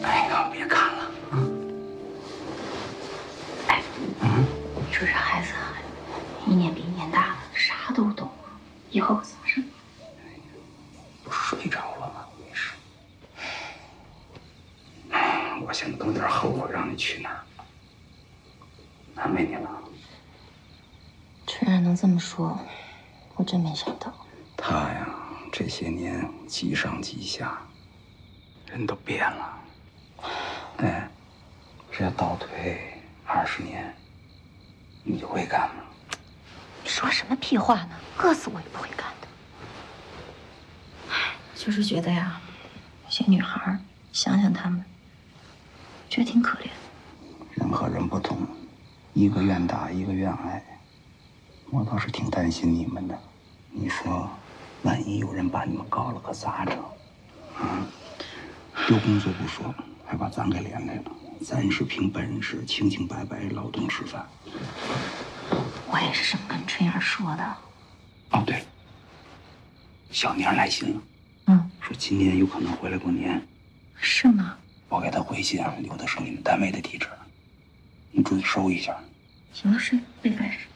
哎呀，别看了啊！ 哎，说这孩子啊，一年比一年大了，啥都懂，以后可咋整？ 不是睡着了吗？没事。我现在都有点后悔让你去那儿，难为你了。 春然能这么说，我真没想到。 他呀，这些年急上急下，人都变了。哎，这要倒退20年，你会干吗？ 你说什么屁话呢？饿死我也不会干的。唉，就是觉得呀，有些女孩想想她们，觉得挺可怜的。 人和人不同，一个愿打，一个愿挨。我倒是挺担心你们的。你说，万一有人把你们告了，可咋整？啊，丢工作不说，还把咱给连累了。咱是凭本事，清清白白劳动吃饭。 我也是这么跟春燕说的。 哦，对了，小宁来信了，说今年有可能回来过年。 是吗？ 我给他回信留的是你们单位的地址，你注意收一下。 行，是，没办事。